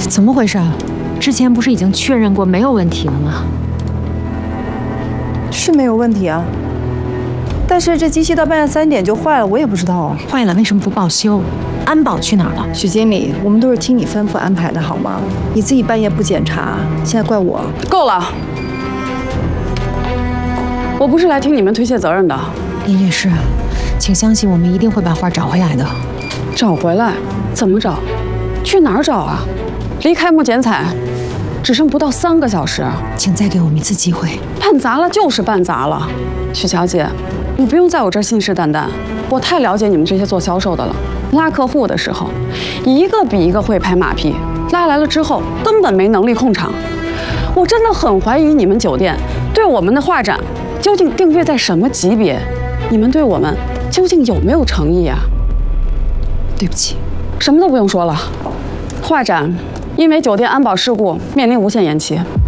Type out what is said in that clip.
怎么回事啊？之前不是已经确认过没有问题了吗？ 是没有问题啊，但是这机器到半夜3点就坏了，我也不知道啊。 坏了为什么不报修？安保去哪儿了？ 许经理，我们都是听你吩咐安排的好吗？你自己半夜不检查，现在怪我。 够了！我不是来听你们推卸责任的。 林律师，请相信我们一定会把画找回来的。 找回来？怎么找？去哪儿找啊？离开幕剪彩只剩不到3个小时， 请再给我们一次机会。 办砸了就是办砸了。许小姐，你不用在我这儿信誓旦旦，我太了解你们这些做销售的了。拉客户的时候，一个比一个会拍马屁，拉来了之后根本没能力控场。我真的很怀疑你们酒店对我们的画展究竟定位在什么级别，你们对我们究竟有没有诚意啊？ 对不起， 什么都不用说了，画展因为酒店安保事故面临无限延期。